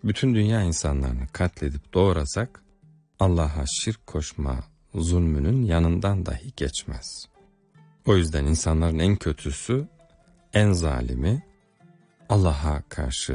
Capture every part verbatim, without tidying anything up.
bütün dünya insanlarını katledip doğrasak, Allah'a şirk koşma zulmünün yanından dahi geçmez. O yüzden insanların en kötüsü, en zalimi, Allah'a karşı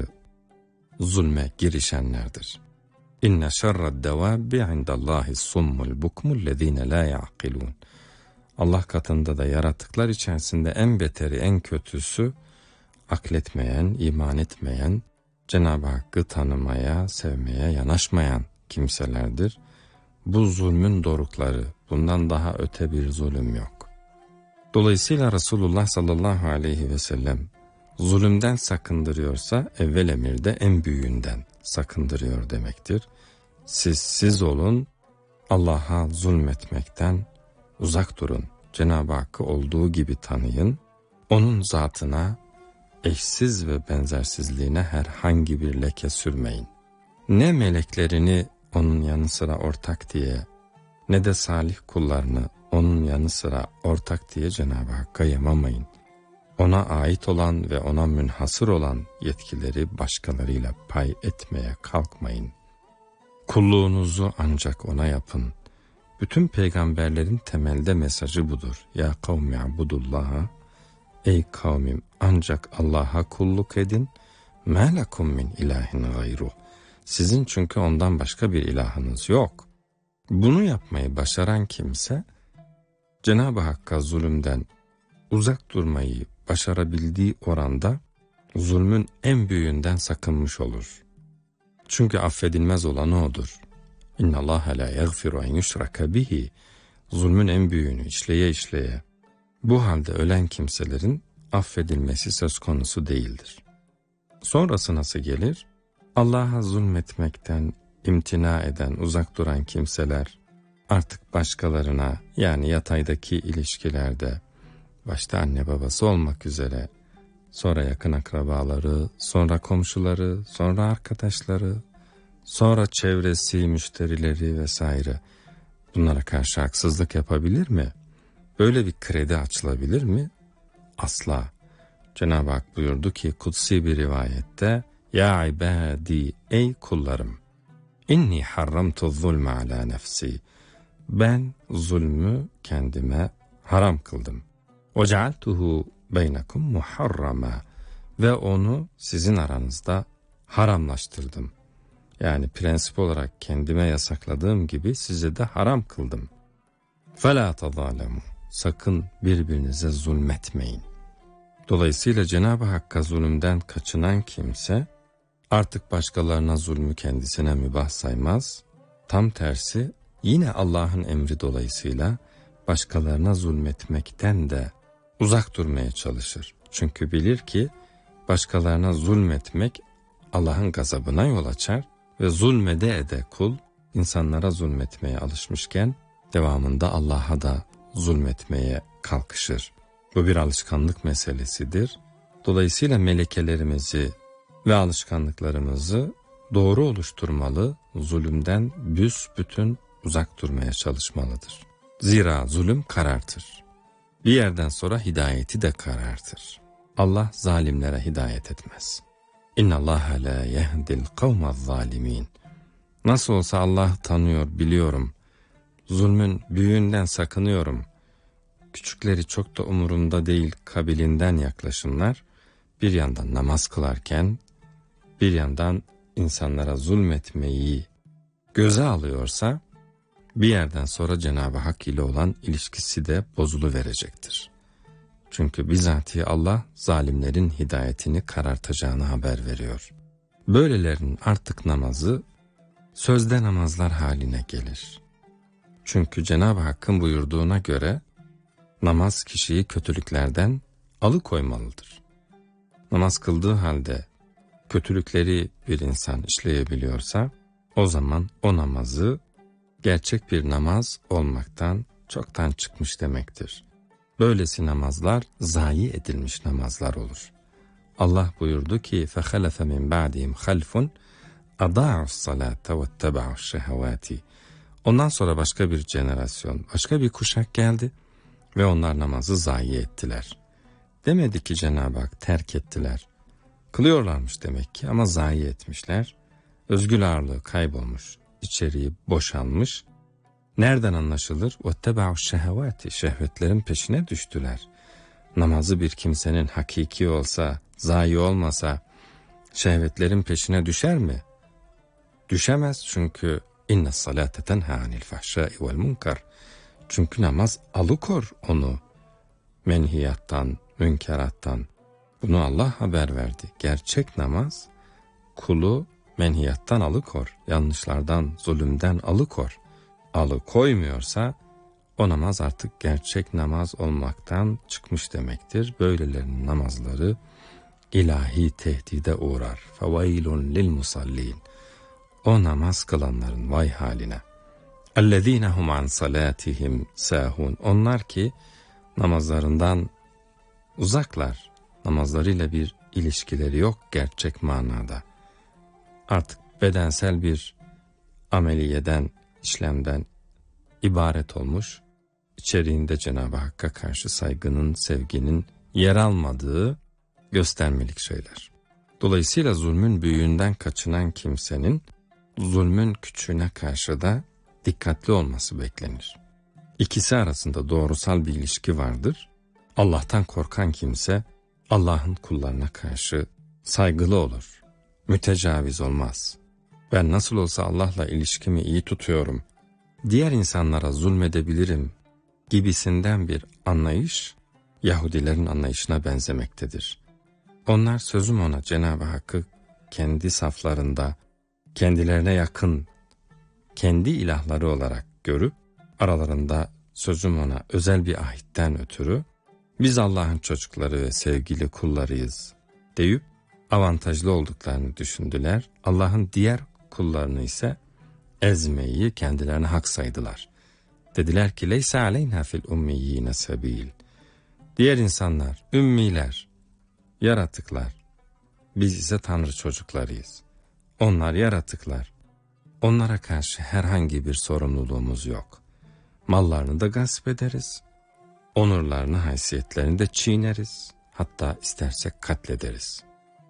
zulme girişenlerdir. İnne şerred devâbbi indallâhi summul bukmul lezîne lâ ya'kilûn. Allah katında da yaratıklar içerisinde en beteri, en kötüsü, akletmeyen, iman etmeyen, Cenab-ı Hakk'ı tanımaya, sevmeye yanaşmayan kimselerdir. Bu zulmün dorukları, bundan daha öte bir zulüm yok. Dolayısıyla Resulullah sallallahu aleyhi ve sellem zulümden sakındırıyorsa evvel emirde en büyüğünden sakındırıyor demektir. Siz siz olun, Allah'a zulmetmekten uzak durun. Cenab-ı Hakk'ı olduğu gibi tanıyın. Onun zatına, eşsiz ve benzersizliğine herhangi bir leke sürmeyin. Ne meleklerini onun yanı sıra ortak diye, ne de salih kullarını onun yanı sıra ortak diye Cenab-ı Hakk'a yamamayın. Ona ait olan ve ona münhasır olan yetkileri başkalarıyla pay etmeye kalkmayın. Kulluğunuzu ancak ona yapın. Bütün peygamberlerin temelde mesajı budur. Ya kavmi abudullaha, ey kavmim ancak Allah'a kulluk edin. Mâ lekum min ilahin gayruh. Sizin çünkü ondan başka bir ilahınız yok. Bunu yapmayı başaran kimse, Cenab-ı Hakk'a zulümden uzak durmayı başarabildiği oranda zulmün en büyüğünden sakınmış olur. Çünkü affedilmez olan odur. İnna Allaha la yaghfiru en yushraka bihi. Zulmün en büyüğünü işleye işleye bu halde ölen kimselerin affedilmesi söz konusu değildir. Sonrası nasıl gelir? Allah'a zulmetmekten imtina eden, uzak duran kimseler artık başkalarına, yani yataydaki ilişkilerde, başta anne babası olmak üzere, sonra yakın akrabaları, sonra komşuları, sonra arkadaşları, sonra çevresi, müşterileri vesaire, bunlara karşı haksızlık yapabilir mi? Böyle bir kredi açılabilir mi? Asla. Cenab-ı Hak buyurdu ki kutsi bir rivayette, Ya ibadi, ey kullarım, inni harramtu zulme ala nefsi. Ben zulmü kendime haram kıldım. وَجَعَلْتُهُ بَيْنَكُمْ مُحَرَّمًا. Ve onu sizin aranızda haramlaştırdım. Yani prensip olarak kendime yasakladığım gibi size de haram kıldım. فَلَا تَظَالَمُوا. Sakın birbirinize zulmetmeyin. Dolayısıyla Cenab-ı Hakk'a zulümden kaçınan kimse artık başkalarına zulmü kendisine mübah saymaz. Tam tersi yine Allah'ın emri dolayısıyla başkalarına zulmetmekten de uzak durmaya çalışır. Çünkü bilir ki başkalarına zulmetmek Allah'ın gazabına yol açar ve zulmede ede kul insanlara zulmetmeye alışmışken devamında Allah'a da zulmetmeye kalkışır. Bu bir alışkanlık meselesidir. Dolayısıyla melekelerimizi ve alışkanlıklarımızı doğru oluşturmalı, zulümden büsbütün uzak durmaya çalışmalıdır. Zira zulüm karartır. Bir yerden sonra hidayeti de karartır. Allah zalimlere hidayet etmez. İnna Allaha la yehdil kavmaz zalimin. Nasıl olsa Allah tanıyor, biliyorum. Zulmün büyüğünden sakınıyorum. Küçükleri çok da umurumda değil kabilinden yaklaşımlar, bir yandan namaz kılarken, bir yandan insanlara zulmetmeyi göze alıyorsa, bir yerden sonra Cenab-ı Hak ile olan ilişkisi de bozuluverecektir. Çünkü bizatihi Allah zalimlerin hidayetini karartacağını haber veriyor. Böylelerin artık namazı sözde namazlar haline gelir. Çünkü Cenab-ı Hakk'ın buyurduğuna göre namaz kişiyi kötülüklerden alıkoymalıdır. Namaz kıldığı halde kötülükleri bir insan işleyebiliyorsa, o zaman o namazı gerçek bir namaz olmaktan çoktan çıkmış demektir. Böylesi namazlar zayi edilmiş namazlar olur. Allah buyurdu ki فَخَلَفَ مِنْ بَعْدِهِمْ خَلْفٌ اَضَاعُوا الصَّلَاةَ وَاتَّبَعُوا الشَّهَوَاتِ. Ondan sonra başka bir jenerasyon, başka bir kuşak geldi ve onlar namazı zayi ettiler. Demedi ki Cenab-ı Hak terk ettiler. Kılıyorlarmış demek ki ama zayi etmişler. özgül ağırlığı kaybolmuş, içeriği boşalmış. Nereden anlaşılır? وَاتَّبَعُ الشَّهَوَاتِ Şehvetlerin peşine düştüler. Namazı bir kimsenin hakiki olsa, zayi olmasa, şehvetlerin peşine düşer mi? Düşemez, çünkü inne salate tenha anil fahşai vel munkar. Çünkü namaz alıkor onu menhiyattan, münkerattan. Bunu Allah haber verdi. Gerçek namaz kulu menhiyattan alıkor, yanlışlardan, zulümden alıkor. Alıkoymuyorsa o namaz artık gerçek namaz olmaktan çıkmış demektir. Böylelerinin namazları ilahi tehdide uğrar. فَوَيْلٌ لِلْمُصَلِّينَ O namaz kılanların vay haline. اَلَّذ۪ينَ هُمْ عَنْ صَلَاتِهِمْ سَاهُونَ Onlar ki namazlarından uzaklar, namazlarıyla bir ilişkileri yok gerçek manada. Artık bedensel bir ameliyeden, işlemden ibaret olmuş, içeriğinde Cenab-ı Hakk'a karşı saygının, sevginin yer almadığı göstermelik şeyler. Dolayısıyla zulmün büyüğünden kaçınan kimsenin zulmün küçüğüne karşı da dikkatli olması beklenir. İkisi arasında doğrusal bir ilişki vardır. Allah'tan korkan kimse Allah'ın kullarına karşı saygılı olur, mütecaviz olmaz. Ben nasıl olsa Allah'la ilişkimi iyi tutuyorum, diğer insanlara zulmedebilirim gibisinden bir anlayış Yahudilerin anlayışına benzemektedir. Onlar sözüm ona Cenab-ı Hakk'ı kendi saflarında, kendilerine yakın, kendi ilahları olarak görüp, aralarında sözüm ona özel bir ahitten ötürü, biz Allah'ın çocukları ve sevgili kullarıyız deyip, avantajlı olduklarını düşündüler. Allah'ın diğer kullarını ise ezmeyi kendilerine hak saydılar. Dediler ki, leysa aleyna fil ummiyyine sebil. Diğer insanlar, ümmiler, yaratıklar, biz ise Tanrı çocuklarıyız. Onlar yaratıklar. Onlara karşı herhangi bir sorumluluğumuz yok. Mallarını da gasp ederiz. Onurlarını, haysiyetlerini de çiğneriz. Hatta istersek katlederiz.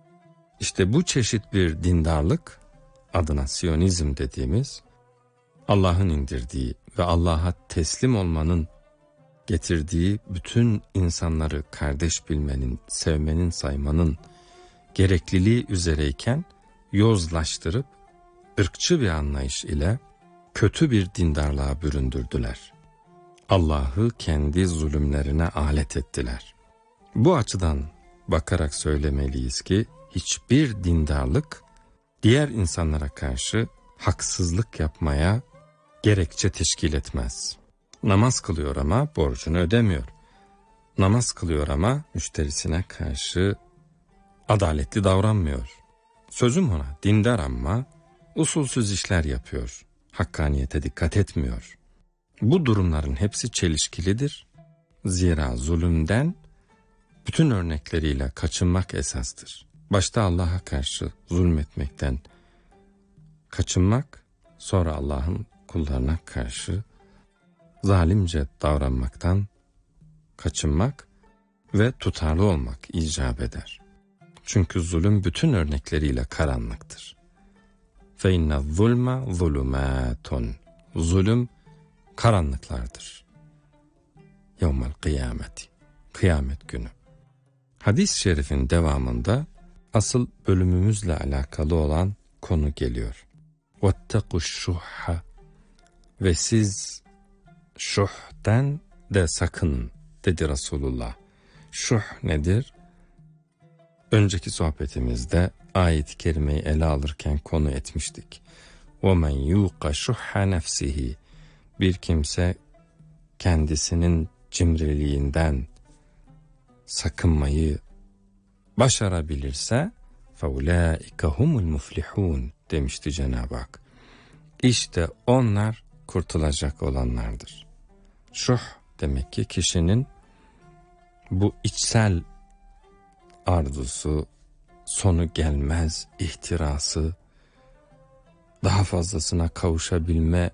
İşte bu çeşit bir dindarlık, adına Siyonizm dediğimiz, Allah'ın indirdiği ve Allah'a teslim olmanın getirdiği bütün insanları kardeş bilmenin, sevmenin, saymanın gerekliliği üzereyken yozlaştırıp ırkçı bir anlayış ile kötü bir dindarlığa büründürdüler. Allah'ı kendi zulümlerine alet ettiler. Bu açıdan bakarak söylemeliyiz ki hiçbir dindarlık diğer insanlara karşı haksızlık yapmaya gerekçe teşkil etmez. Namaz kılıyor ama borcunu ödemiyor. Namaz kılıyor ama müşterisine karşı adaletli davranmıyor. Sözüm ona dindar ama usulsüz işler yapıyor. Hakkaniyete dikkat etmiyor. Bu durumların hepsi çelişkilidir. Zira zulümden bütün örnekleriyle kaçınmak esastır. Başta Allah'a karşı zulmetmekten kaçınmak, sonra Allah'ın kullarına karşı zalimce davranmaktan kaçınmak ve tutarlı olmak icap eder. Çünkü zulüm bütün örnekleriyle karanlıktır. فَاِنَّ الظُّلْمَ ظُلُمَاتٌ Zulüm karanlıklardır. Yevmel kıyameti Kıyamet günü. Hadis-i şerifin devamında asıl bölümümüzle alakalı olan konu geliyor. وَاتَّقُوا الشُّحَّ Ve siz şuhten de sakın dedi Resulullah. Şuh nedir? Önceki sohbetimizde ayet-i kerimeyi ele alırken konu etmiştik. وَمَنْ يُوقَ شُحَّ نَفْسِهِ Bir kimse kendisinin cimriliğinden sakınmayı başarabilirse فَاُولَٰئِكَ هُمُ الْمُفْلِحُونَ demişti Cenab-ı Hak. İşte onlar kurtulacak olanlardır. Şuh demek ki kişinin bu içsel arzusu, sonu gelmez ihtirası, daha fazlasına kavuşabilme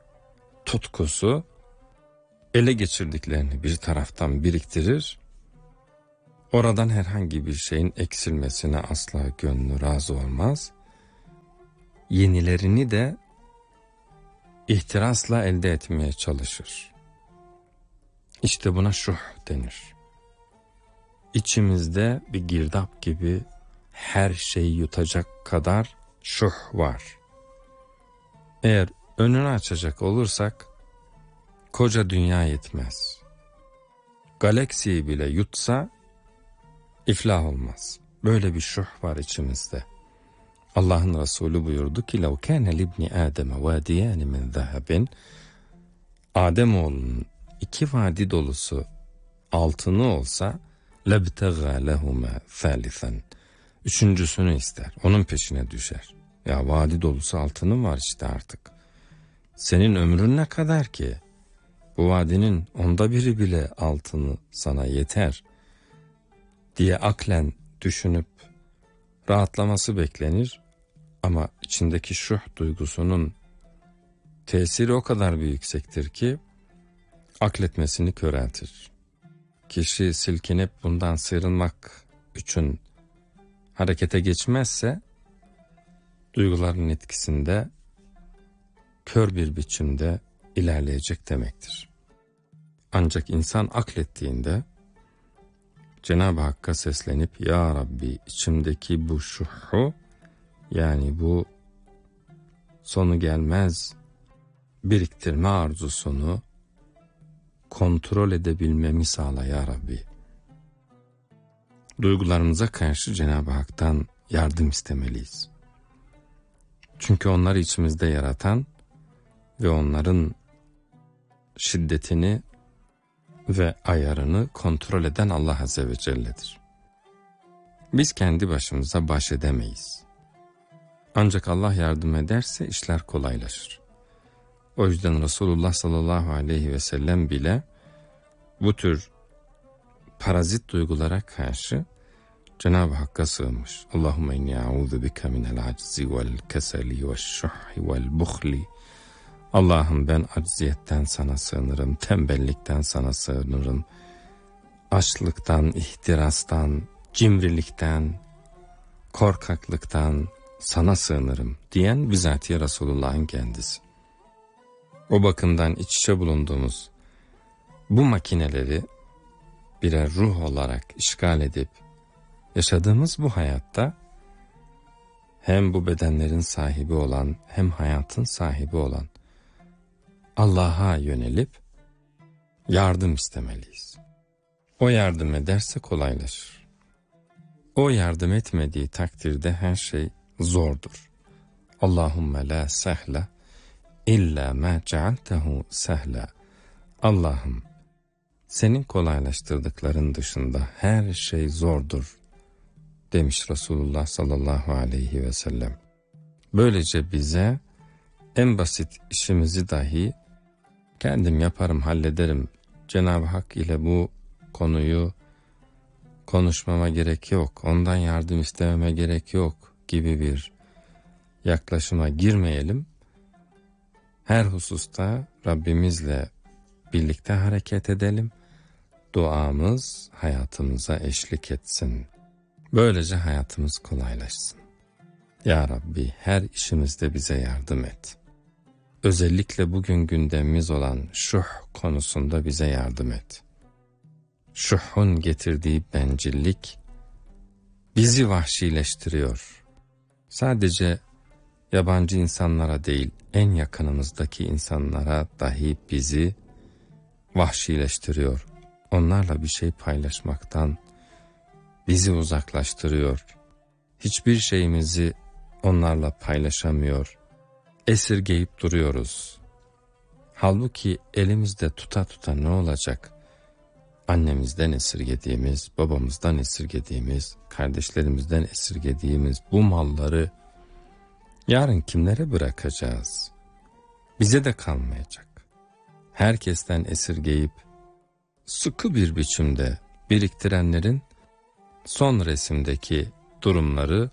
tutkusu ele geçirdiklerini bir taraftan biriktirir, oradan herhangi bir şeyin eksilmesine asla gönlü razı olmaz. yenilerini de ihtirasla elde etmeye çalışır. İşte buna şuh denir. İçimizde bir girdap gibi her şeyi yutacak kadar şuh var. Eğer önünü açacak olursak koca dünya yetmez. Galaksiyi bile yutsa iflah olmaz. Böyle bir şuh var içimizde. Allah'ın Resulü buyurdu ki لَوْ كَانَ لِبْنِ آدَمَ وَادِيَانِ مِنْ ذَهَبٍ Ademoğlunun iki vadi dolusu altını olsa لَبْتَغَى لَهُمَا ثَالِثًا Üçüncüsünü ister. Onun peşine düşer. Ya vadi dolusu altının var işte artık. Senin ömrün ne kadar ki? Bu vadinin onda biri bile altını sana yeter diye aklen düşünüp rahatlaması beklenir. Ama içindeki şuh duygusunun tesiri o kadar yüksektir ki akletmesini köreltir. Kişi silkinip bundan sıyrılmak için harekete geçmezse duyguların etkisinde kör bir biçimde ilerleyecek demektir. Ancak insan aklettiğinde Cenab-ı Hakk'a seslenip Ya Rabbi içimdeki bu şuhu, yani bu sonu gelmez biriktirme arzusunu kontrol edebilmemi sağla Ya Rabbi. Duygularımıza karşı Cenab-ı Hak'tan yardım istemeliyiz. Çünkü onları içimizde yaratan ve onların şiddetini ve ayarını kontrol eden Allah Azze ve Celle'dir. Biz kendi başımıza baş edemeyiz. Ancak Allah yardım ederse işler kolaylaşır. O yüzden Resulullah sallallahu aleyhi ve sellem bile bu tür parazit duygulara karşı Cenab-ı Hakk'a sığınmış. Allahümme inni a'udhu bika minel aczi vel keseli ve şuhhi vel bukhli. Allah'ım ben acziyetten sana sığınırım, tembellikten sana sığınırım, açlıktan, ihtirastan, cimrilikten, korkaklıktan sana sığınırım diyen bizatihi Resulullah'ın kendisi. O bakımdan iç içe bulunduğumuz bu makineleri birer ruh olarak işgal edip yaşadığımız bu hayatta hem bu bedenlerin sahibi olan hem hayatın sahibi olan Allah'a yönelip yardım istemeliyiz. O yardım ederse kolaylaşır. O yardım etmediği takdirde her şey zordur. Allahümme la sehla illa ma cealtehu sehla. Allah'ım senin kolaylaştırdıkların dışında her şey zordur demiş Resulullah sallallahu aleyhi ve sellem. Böylece bize en basit işimizi dahi kendim yaparım, hallederim, Cenab-ı Hak ile bu konuyu konuşmama gerek yok, ondan yardım istememe gerek yok gibi bir yaklaşıma girmeyelim. Her hususta Rabbimizle birlikte hareket edelim. Duamız hayatımıza eşlik etsin. Böylece hayatımız kolaylaşsın. Ya Rabbi her işimizde bize yardım et. Özellikle bugün gündemimiz olan şuh konusunda bize yardım et. Şuhun getirdiği bencillik bizi vahşileştiriyor. Sadece yabancı insanlara değil, en yakınımızdaki insanlara dahi bizi vahşileştiriyor. Onlarla bir şey paylaşmaktan bizi uzaklaştırıyor. Hiçbir şeyimizi onlarla paylaşamıyor. Esirgeyip duruyoruz. Halbuki elimizde tuta tuta ne olacak? Annemizden esirgediğimiz, babamızdan esirgediğimiz, kardeşlerimizden esirgediğimiz bu malları yarın kimlere bırakacağız? Bize de kalmayacak. Herkesten esirgeyip sıkı bir biçimde biriktirenlerin son resimdeki durumları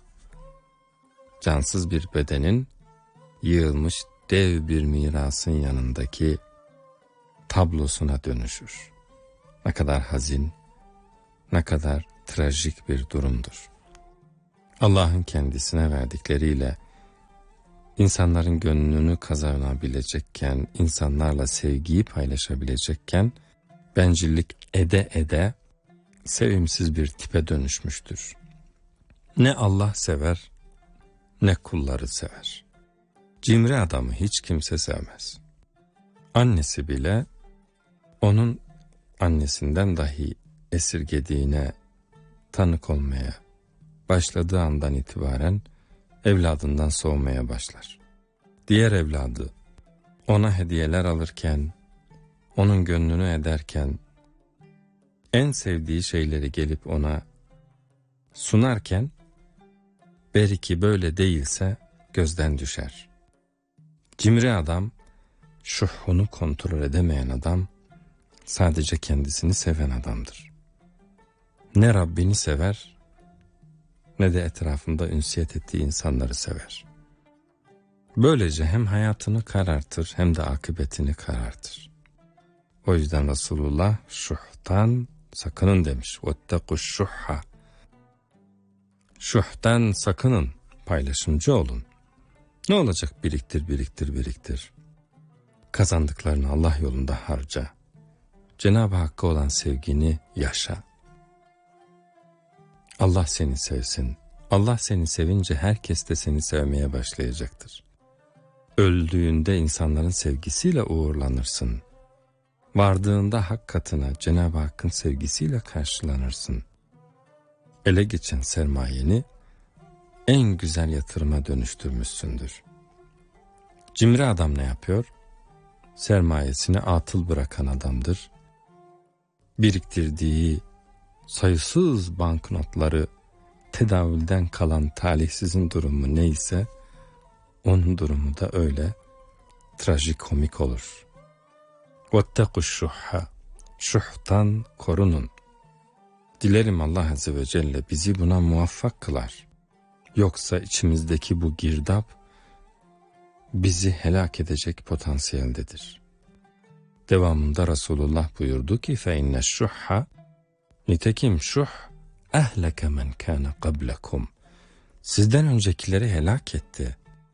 cansız bir bedenin yığılmış dev bir mirasın yanındaki tablosuna dönüşür. Ne kadar hazin, ne kadar trajik bir durumdur. Allah'ın kendisine verdikleriyle insanların gönlünü kazanabilecekken, insanlarla sevgiyi paylaşabilecekken, bencillik ede ede sevimsiz bir tipe dönüşmüştür. Ne Allah sever, ne kulları sever. Cimri adamı hiç kimse sevmez. Annesi bile onun annesinden dahi esirgediğine tanık olmaya başladığı andan itibaren evladından soğumaya başlar. Diğer evladı ona hediyeler alırken, onun gönlünü ederken, en sevdiği şeyleri gelip ona sunarken, belki böyle değilse gözden düşer. Cimri adam, şuhunu kontrol edemeyen adam, sadece kendisini seven adamdır. Ne Rabbini sever, ne de etrafında ünsiyet ettiği insanları sever. Böylece hem hayatını karartır hem de akıbetini karartır. O yüzden Resulullah şuhtan sakının demiş. وَاتَّقُوا الشُّحَّ Şuhtan sakının, paylaşımcı olun. Ne olacak? Biriktir, biriktir, biriktir. Kazandıklarını Allah yolunda harca. Cenab-ı Hakk'a olan sevgini yaşa. Allah seni sevsin. Allah seni sevince herkes de seni sevmeye başlayacaktır. Öldüğünde insanların sevgisiyle uğurlanırsın. Vardığında hak katına Cenab-ı Hakk'ın sevgisiyle karşılanırsın. Ele geçen sermayeni en güzel yatırıma dönüştürmüşsündür. Cimri adam ne yapıyor? Sermayesini atıl bırakan adamdır. Biriktirdiği sayısız banknotları tedavülden kalan talihsizin durumu neyse, onun durumu da öyle trajikomik olur. وَاتَّقُوا الشُّحَّ Şuhtan korunun. Dilerim Allah Azze ve Celle bizi buna muvaffak kılar. Yoksa içimizdeki bu girdap bizi helak edecek potansiyeldedir. Devamında Resulullah buyurdu ki فَاِنَّ الشُّحَّ Nitekim şuh اَهْلَكَ مَنْ كَانَ قَبْلَكُمْ Sizden öncekileri helak etti.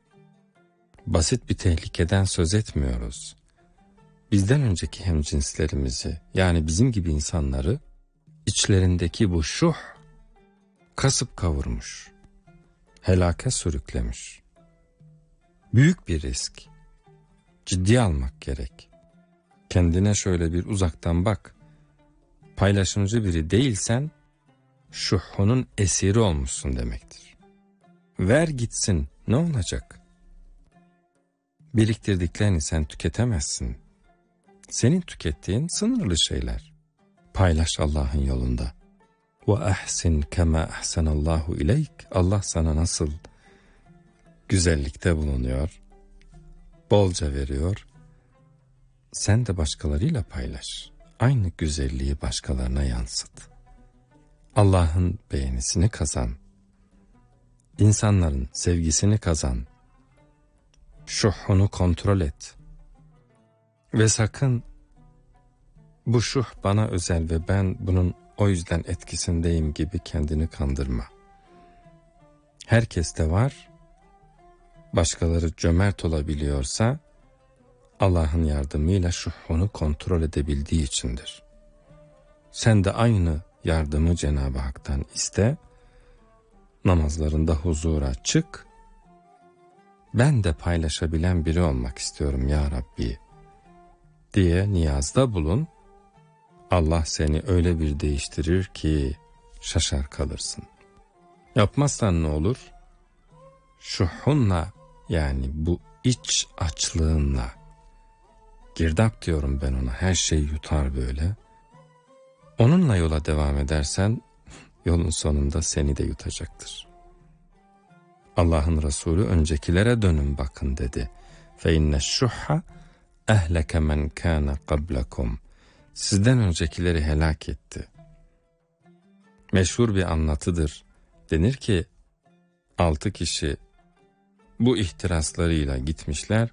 Basit bir tehlikeden söz etmiyoruz. Bizden önceki hemcinslerimizi, yani bizim gibi insanları, içlerindeki bu şuh kasıp kavurmuş, helaka sürüklemiş. Büyük bir risk. Ciddiye almak gerek. Kendine şöyle bir uzaktan bak. Paylaşımcı biri değilsen, şuhunun esiri olmuşsun demektir. Ver gitsin, ne olacak? Biriktirdiklerini sen tüketemezsin. Senin tükettiğin sınırlı şeyler. Paylaş Allah'ın yolunda. وَاَحْسِنْ كَمَا اَحْسَنَ اللّٰهُ اِلَيْكَ Allah sana nasıl güzellikte bulunuyor, bolca veriyor, sen de başkalarıyla paylaş. Aynı güzelliği başkalarına yansıt. Allah'ın beğenisini kazan. İnsanların sevgisini kazan. Şuhunu kontrol et. Ve sakın bu şuh bana özel ve ben bunun o yüzden etkisindeyim gibi kendini kandırma. Herkeste var. Başkaları cömert olabiliyorsa Allah'ın yardımıyla şuhunu kontrol edebildiği içindir. Sen de aynı yardımı Cenab-ı Hak'tan iste. Namazlarında huzura çık. Ben de paylaşabilen biri olmak istiyorum ya Rabbi diye niyazda bulun. Allah seni öyle bir değiştirir ki şaşar kalırsın. Yapmazsan ne olur? Şuhunla, yani bu iç açlığınla, girdap diyorum ben ona, her şey yutar böyle. Onunla yola devam edersen yolun sonunda seni de yutacaktır. Allah'ın Resulü öncekilere dönün bakın dedi. فَاِنَّ الشُّحَّ اَهْلَكَ مَنْ كَانَ قَبْلَكُمْ Sizden öncekileri helak etti. Meşhur bir anlatıdır. Denir ki altı kişi bu ihtiraslarıyla gitmişler.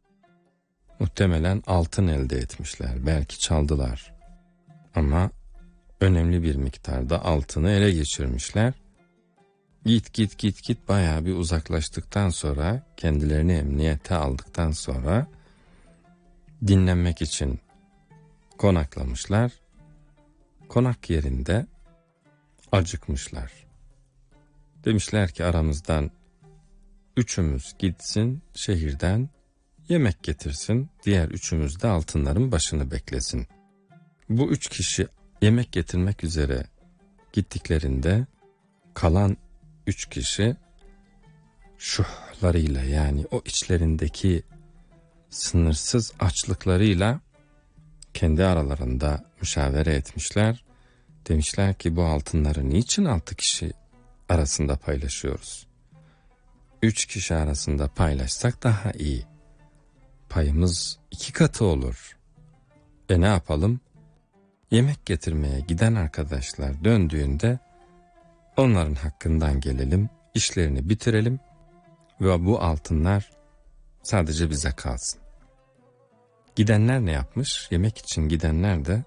Muhtemelen altın elde etmişler. Belki çaldılar. Ama önemli bir miktarda altını ele geçirmişler. Git git git git bayağı bir uzaklaştıktan sonra, kendilerini emniyete aldıktan sonra dinlenmek için konaklamışlar. Konak yerinde acıkmışlar. Demişler ki aramızdan üçümüz gitsin şehirden yemek getirsin, diğer üçümüz de altınların başını beklesin. Bu üç kişi yemek getirmek üzere gittiklerinde kalan üç kişi şuhlarıyla, yani o içlerindeki sınırsız açlıklarıyla kendi aralarında müşavere etmişler. Demişler ki bu altınları niçin altı kişi arasında paylaşıyoruz? Üç kişi arasında paylaşsak daha iyi. Payımız iki katı olur. E ne yapalım? Yemek getirmeye giden arkadaşlar döndüğünde onların hakkından gelelim, işlerini bitirelim ve bu altınlar sadece bize kalsın. Gidenler ne yapmış? Yemek için gidenler de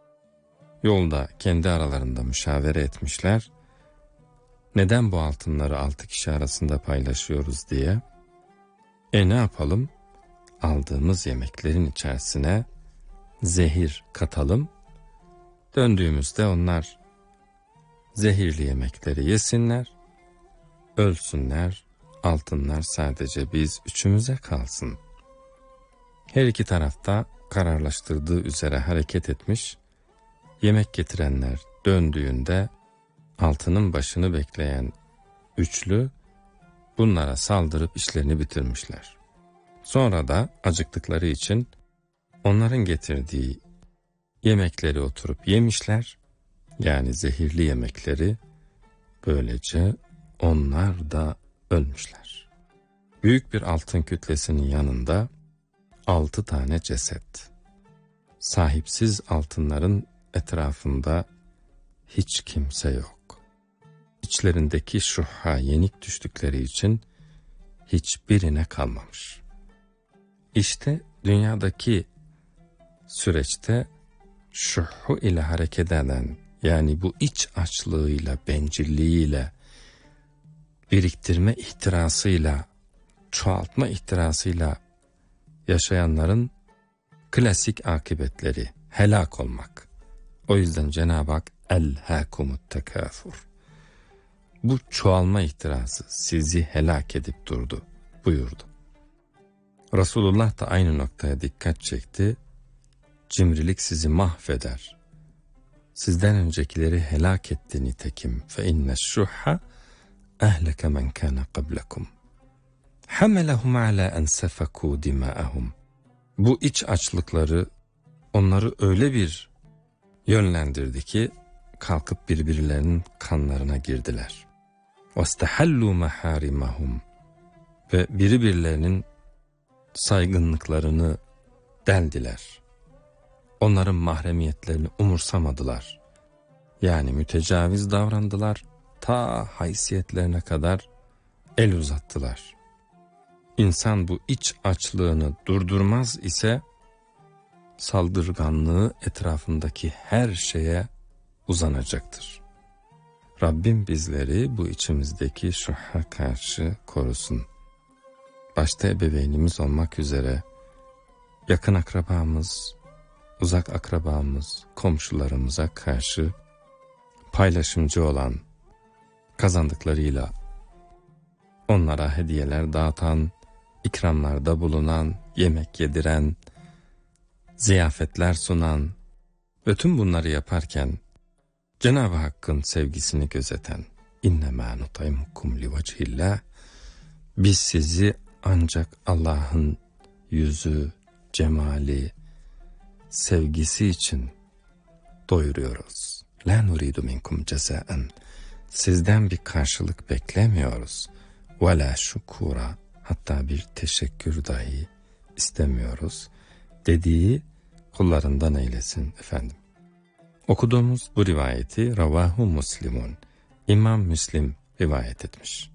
yolda kendi aralarında müşavere etmişler. Neden bu altınları altı kişi arasında paylaşıyoruz diye. E ne yapalım? Aldığımız yemeklerin içerisine zehir katalım. Döndüğümüzde onlar zehirli yemekleri yesinler, ölsünler, altınlar sadece biz üçümüze kalsın. Her iki tarafta kararlaştırdığı üzere hareket etmiş, yemek getirenler döndüğünde altının başını bekleyen üçlü bunlara saldırıp işlerini bitirmişler. Sonra da acıktıkları için onların getirdiği yemekleri oturup yemişler, yani zehirli yemekleri, böylece onlar da ölmüşler. Büyük bir altın kütlesinin yanında altı tane ceset. Sahipsiz altınların etrafında hiç kimse yok. İçlerindeki şuha yenik düştükleri için hiçbirine kalmamış. İşte dünyadaki süreçte şuhu ile hareket eden, yani bu iç açlığıyla, bencilliğiyle, biriktirme ihtirasıyla, çoğaltma ihtirasıyla yaşayanların klasik akıbetleri helak olmak. O yüzden Cenab-ı Hak elhâkumut tekâfur, bu çoğalma ihtirası sizi helak edip durdu buyurdu. Resulullah da aynı noktaya dikkat çekti. Cimrilik sizi mahveder. Sizden öncekileri helak etti nitekim. Fe inne şuhha ehleke men kana qablakum. Hamelahum ala en sefaku dima'ahum. Bu iç açlıkları onları öyle bir yönlendirdi ki kalkıp birbirlerinin kanlarına girdiler. Vestahallu maharimahum. Ve birbirlerinin saygınlıklarını deldiler. Onların mahremiyetlerini umursamadılar. Yani mütecaviz davrandılar, ta haysiyetlerine kadar el uzattılar. İnsan bu iç açlığını durdurmaz ise saldırganlığı etrafındaki her şeye uzanacaktır. Rabbim bizleri bu içimizdeki şuha karşı korusun. Başta ebeveynimiz olmak üzere yakın akrabamız, uzak akrabamız, komşularımıza karşı paylaşımcı olan, kazandıklarıyla onlara hediyeler dağıtan, ikramlarda bulunan, yemek yediren, ziyafetler sunan ve tüm bunları yaparken Cenab-ı Hakk'ın sevgisini gözeten, İnnemâ nut'imukum livecihillah, biz sizi ancak Allah'ın yüzü, cemali, sevgisi için doyuruyoruz. La nuridu minkum cezaen, sizden bir karşılık beklemiyoruz. Ve la şukura, hatta bir teşekkür dahi istemiyoruz dediği kullarından eylesin efendim. Okuduğumuz bu rivayeti Ravahu Muslimun, İmam Müslim rivayet etmiş.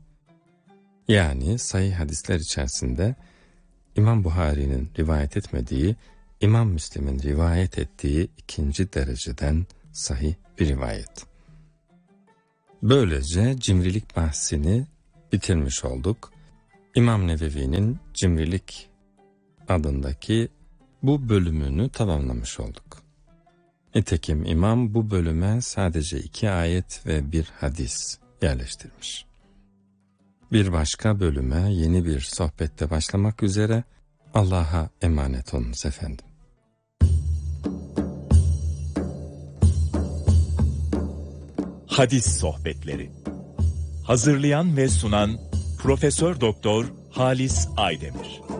Yani sahih hadisler içerisinde İmam Buhari'nin rivayet etmediği, İmam Müslim'in rivayet ettiği ikinci dereceden sahih bir rivayet. Böylece cimrilik bahsini bitirmiş olduk. İmam Nevevi'nin Cimrilik adındaki bu bölümünü tamamlamış olduk. Nitekim imam bu bölüme sadece iki ayet ve bir hadis yerleştirmiş. Bir başka bölüme yeni bir sohbette başlamak üzere Allah'a emanet olunuz efendim. Hadis Sohbetleri. Hazırlayan ve sunan Profesör Doktor Halis Aydemir.